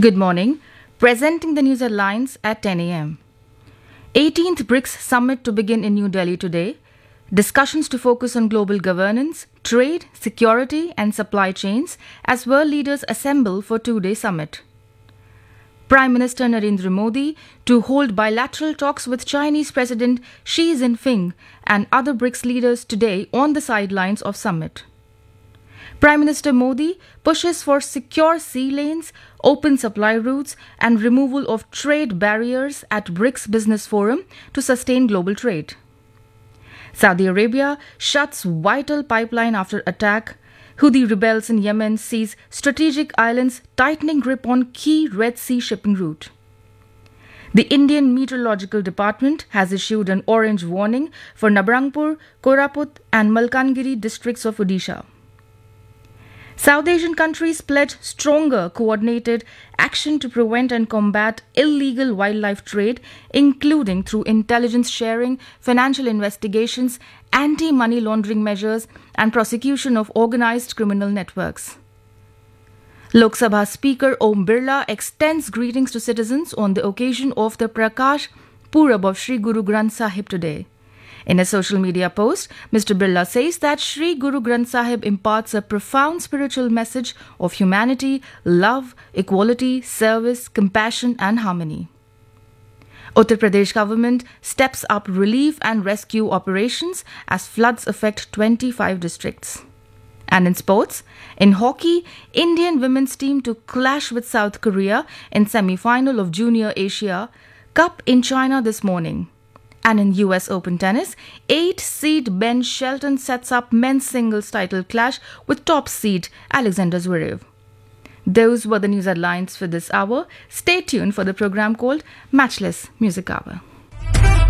Good morning. Presenting the news headlines at 10 a.m. 18th BRICS Summit to begin in New Delhi today. Discussions to focus on global governance, trade, security and supply chains as world leaders assemble for two-day summit. Prime Minister Narendra Modi to hold bilateral talks with Chinese President Xi Jinping and other BRICS leaders today on the sidelines of summit. Prime Minister Modi pushes for secure sea lanes, open supply routes and removal of trade barriers at BRICS Business Forum to sustain global trade. Saudi Arabia shuts vital pipeline after attack. Houthi rebels in Yemen seize strategic islands, tightening grip on key Red Sea shipping route. The Indian Meteorological Department has issued an orange warning for Nabarangpur, Koraput and Malkangiri districts of Odisha. South Asian countries pledge stronger coordinated action to prevent and combat illegal wildlife trade, including through intelligence sharing, financial investigations, anti-money laundering measures, and prosecution of organized criminal networks. Lok Sabha Speaker Om Birla extends greetings to citizens on the occasion of the Prakash Purab of Sri Guru Granth Sahib today. In a social media post, Mr. Birla says that Sri Guru Granth Sahib imparts a profound spiritual message of humanity, love, equality, service, compassion and harmony. Uttar Pradesh government steps up relief and rescue operations as floods affect 25 districts. And in sports, in hockey, Indian women's team to clash with South Korea in semi-final of Junior Asia Cup in China this morning. And in US Open tennis, 8-seed Ben Shelton sets up men's singles title clash with top seed Alexander Zverev. Those were the news headlines for this hour. Stay tuned for the program called Matchless Music Hour.